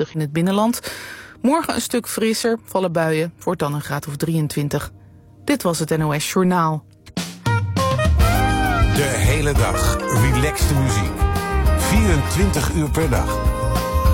22 in het binnenland. Morgen een stuk frisser, vallen buien, wordt dan een graad of 23. Dit was het NOS Journaal. De hele dag relaxte muziek. 24 uur per dag.